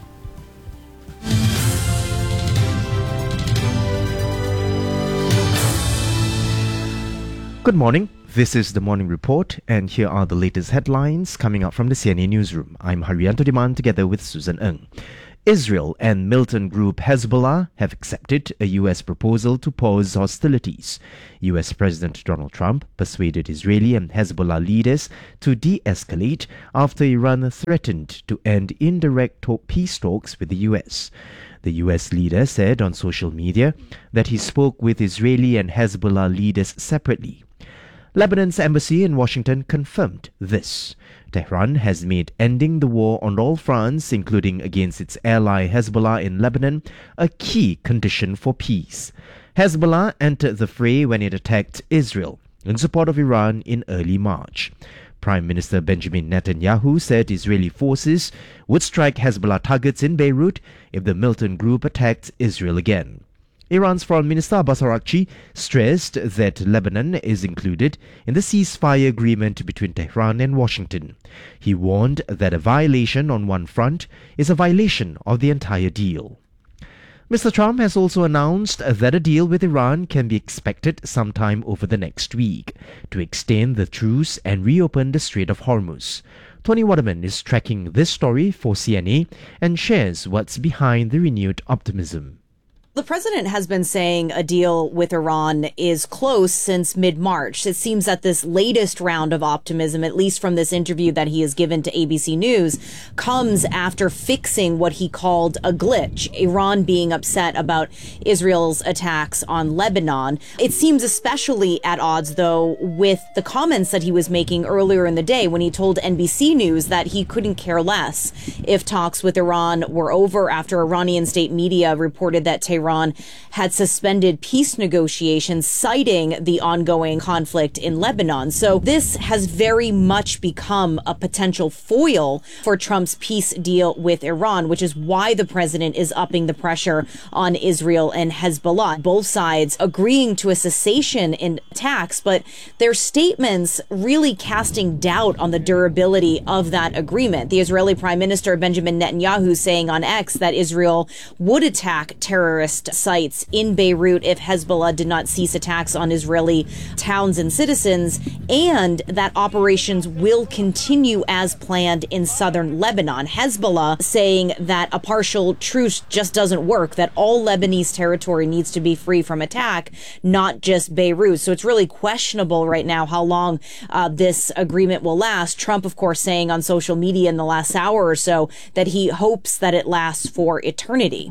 Good morning. This is the Morning Report, and here are the latest headlines coming out from the C N A newsroom. I'm Haryanto Diman together with Susan Ng. Israel and militant group Hezbollah have accepted a U S proposal to pause hostilities. U S President Donald Trump persuaded Israeli and Hezbollah leaders to de-escalate after Iran threatened to end indirect to- peace talks with the U S. The U S leader said on social media that he spoke with Israeli and Hezbollah leaders separately. Lebanon's embassy in Washington confirmed this. Tehran has made ending the war on all fronts, including against its ally Hezbollah in Lebanon, a key condition for peace. Hezbollah entered the fray when it attacked Israel in support of Iran in early March. Prime Minister Benjamin Netanyahu said Israeli forces would strike Hezbollah targets in Beirut if the militant group attacked Israel again. Iran's Foreign Minister Abbas Araghchi stressed that Lebanon is included in the ceasefire agreement between Tehran and Washington. He warned that a violation on one front is a violation of the entire deal. Mister Trump has also announced that a deal with Iran can be expected sometime over the next week to extend the truce and reopen the Strait of Hormuz. Tony Waterman is tracking this story for C N A and shares what's behind the renewed optimism. The president has been saying a deal with Iran is close since mid-March. It seems that this latest round of optimism, at least from this interview that he has given to A B C News, comes after fixing what he called a glitch, Iran being upset about Israel's attacks on Lebanon. It seems especially at odds, though, with the comments that he was making earlier in the day when he told N B C News that he couldn't care less if talks with Iran were over after Iranian state media reported that Tehran Iran had suspended peace negotiations, citing the ongoing conflict in Lebanon. So this has very much become a potential foil for Trump's peace deal with Iran, which is why the president is upping the pressure on Israel and Hezbollah. Both sides agreeing to a cessation in attacks, but their statements really casting doubt on the durability of that agreement. The Israeli Prime Minister Benjamin Netanyahu saying on X that Israel would attack terrorist sites in Beirut if Hezbollah did not cease attacks on Israeli towns and citizens, and that operations will continue as planned in southern Lebanon. Hezbollah saying that a partial truce just doesn't work, that all Lebanese territory needs to be free from attack, not just Beirut. So it's really questionable right now how long uh, this agreement will last. Trump, of course, saying on social media in the last hour or so that he hopes that it lasts for eternity.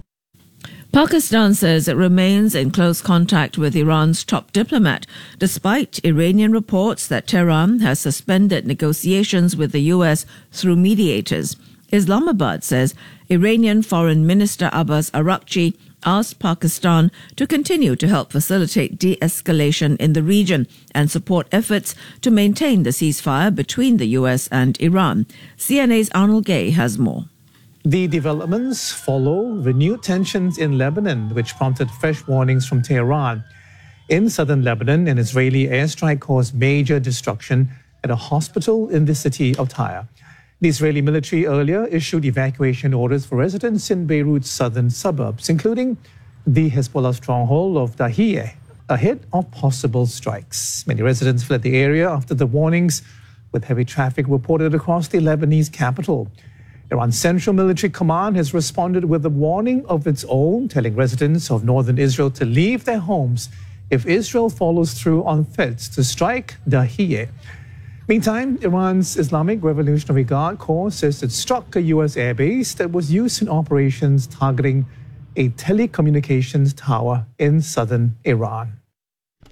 Pakistan says it remains in close contact with Iran's top diplomat, despite Iranian reports that Tehran has suspended negotiations with the U S through mediators. Islamabad says Iranian Foreign Minister Abbas Araghchi asked Pakistan to continue to help facilitate de-escalation in the region and support efforts to maintain the ceasefire between the U S and Iran. C N A's Arnold Gay has more. The developments follow renewed tensions in Lebanon, which prompted fresh warnings from Tehran. In southern Lebanon, an Israeli airstrike caused major destruction at a hospital in the city of Tyre. The Israeli military earlier issued evacuation orders for residents in Beirut's southern suburbs, including the Hezbollah stronghold of Dahiyeh, ahead of possible strikes. Many residents fled the area after the warnings, with heavy traffic reported across the Lebanese capital. Iran's Central Military Command has responded with a warning of its own, telling residents of northern Israel to leave their homes if Israel follows through on threats to strike Dahiyeh. Meantime, Iran's Islamic Revolutionary Guard Corps says it struck a U S airbase that was used in operations targeting a telecommunications tower in southern Iran.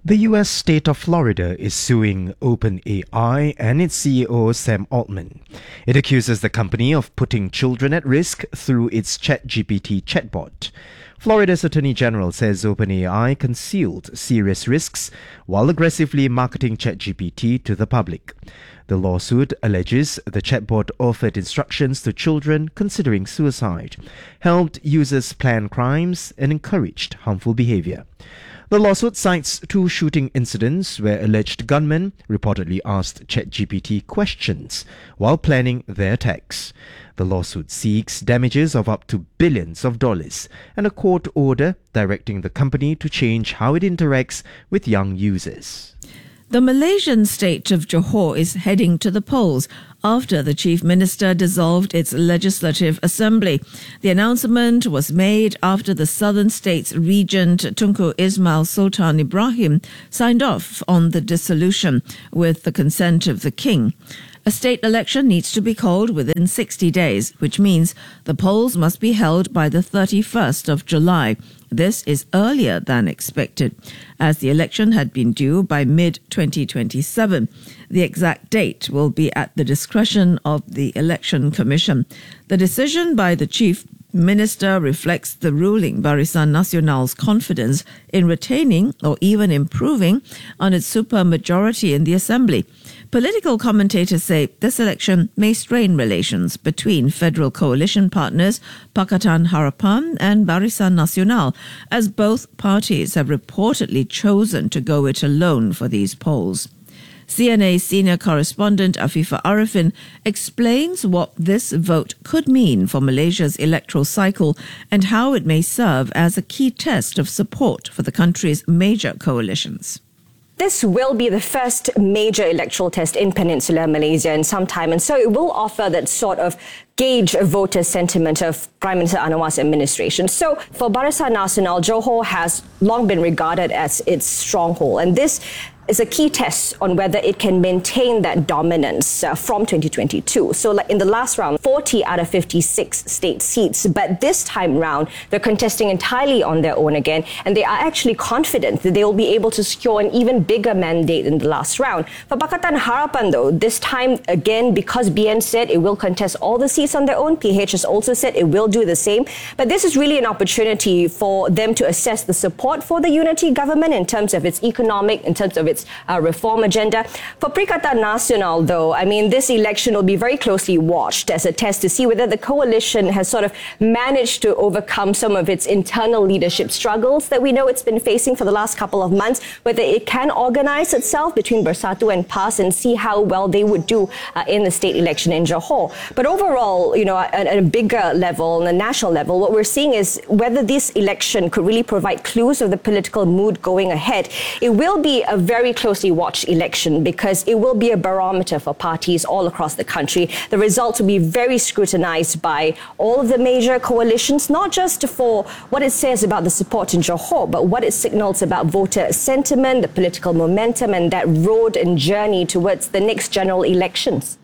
The U S state of Florida is suing OpenAI and its C E O Sam Altman. It accuses the company of putting children at risk through its ChatGPT chatbot. Florida's Attorney General says OpenAI concealed serious risks while aggressively marketing ChatGPT to the public. The lawsuit alleges the chatbot offered instructions to children considering suicide, helped users plan crimes, and encouraged harmful behavior. The lawsuit cites two shooting incidents where alleged gunmen reportedly asked ChatGPT questions while planning their attacks. The lawsuit seeks damages of up to billions of dollars and a court order directing the company to change how it interacts with young users. The Malaysian state of Johor is heading to the polls after the Chief Minister dissolved its Legislative Assembly. The announcement was made after the Southern States Regent Tunku Ismail Sultan Ibrahim signed off on the dissolution with the consent of the King. A state election needs to be called within sixty days, which means the polls must be held by the thirty-first of July. This is earlier than expected, as the election had been due by mid twenty twenty-seven. The exact date will be at the discretion of the Election Commission. The decision by the Chief Minister reflects the ruling Barisan Nasional's confidence in retaining or even improving on its supermajority in the Assembly. Political commentators say this election may strain relations between federal coalition partners Pakatan Harapan and Barisan Nasional, as both parties have reportedly chosen to go it alone for these polls. C N A senior correspondent Afifa Arifin explains what this vote could mean for Malaysia's electoral cycle and how it may serve as a key test of support for the country's major coalitions. This will be the first major electoral test in Peninsular Malaysia in some time, and so it will offer that sort of gauge voter sentiment of Prime Minister Anwar's administration. So for Barisan Nasional, Johor has long been regarded as its stronghold, and this is a key test on whether it can maintain that dominance uh, from twenty twenty-two. So like in the last round, forty out of fifty-six state seats, but this time round, they're contesting entirely on their own again, and they are actually confident that they will be able to secure an even bigger mandate in the last round. For Pakatan Harapan though, this time again, because B N said it will contest all the seats on their own, P H has also said it will do the same, but this is really an opportunity for them to assess the support for the unity government in terms of its economic, in terms of its its uh, reform agenda. For Perikatan Nasional, though, I mean, this election will be very closely watched as a test to see whether the coalition has sort of managed to overcome some of its internal leadership struggles that we know it's been facing for the last couple of months, whether it can organize itself between Bersatu and PAS and see how well they would do uh, in the state election in Johor. But overall, you know, at, at a bigger level, on a national level, what we're seeing is whether this election could really provide clues of the political mood going ahead. It will be a very closely watched election because it will be a barometer for parties all across the country. The results will be very scrutinized by all of the major coalitions, not just for what it says about the support in Johor, but what it signals about voter sentiment, the political momentum, and that road and journey towards the next general elections.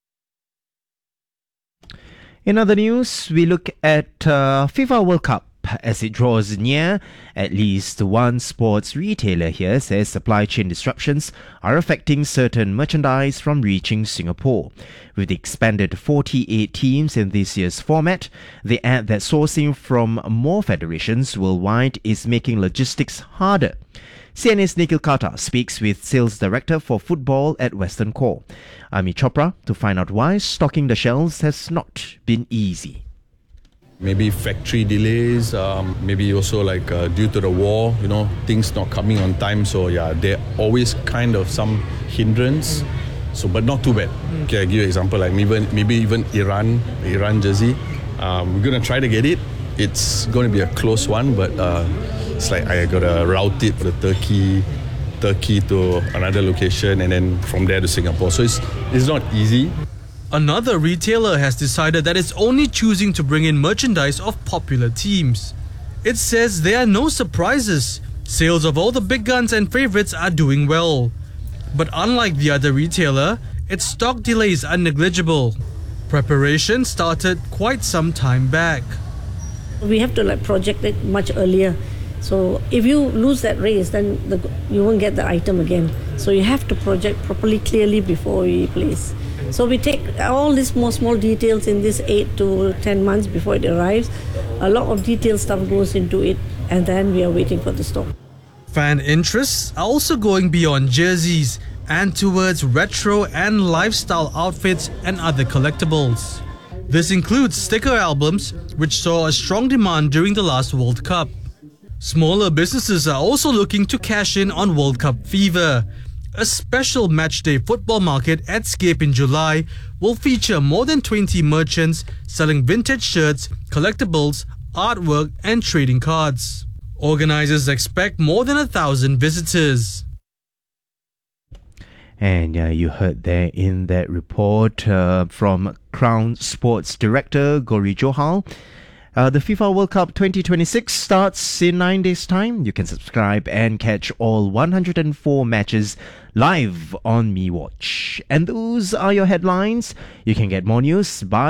In other news, we look at uh, FIFA World Cup. As it draws near, at least one sports retailer here says supply chain disruptions are affecting certain merchandise from reaching Singapore. With the expanded forty-eight teams in this year's format, they add that sourcing from more federations worldwide is making logistics harder. C N A's Nikhil Kata speaks with Sales Director for Football at Western Core, Ami Chopra, to find out why stocking the shelves has not been easy. Maybe factory delays, um, maybe also like uh, due to the war, you know, things not coming on time. So yeah, they're always kind of some hindrance. So, but not too bad. Okay, I give you an example, like maybe, maybe even Iran, Iran jersey. Um, we're going to try to get it. It's going to be a close one, but uh, it's like I got to route it for the Turkey, Turkey to another location and then from there to Singapore. So it's, it's not easy. Another retailer has decided that it's only choosing to bring in merchandise of popular teams. It says there are no surprises. Sales of all the big guns and favourites are doing well. But unlike the other retailer, its stock delays are negligible. Preparation started quite some time back. We have to like project it much earlier So if you lose that race, then the, you won't get the item again. So you have to project properly, clearly before we place. So we take all these small, small details in this eight to ten months before it arrives. A lot of detailed stuff goes into it, and then we are waiting for the stock. Fan interests are also going beyond jerseys and towards retro and lifestyle outfits and other collectibles. This includes sticker albums, which saw a strong demand during the last World Cup. Smaller businesses are also looking to cash in on World Cup fever. A special matchday football market at Scape in July will feature more than twenty merchants selling vintage shirts, collectibles, artwork and trading cards. Organisers expect more than a thousand visitors. And uh, you heard there in that report uh, from Crown Sports Director Gauri Johal. Uh, the FIFA World Cup twenty twenty-six starts in nine days' time. You can subscribe and catch all one hundred four matches live on MeWatch. And those are your headlines. You can get more news by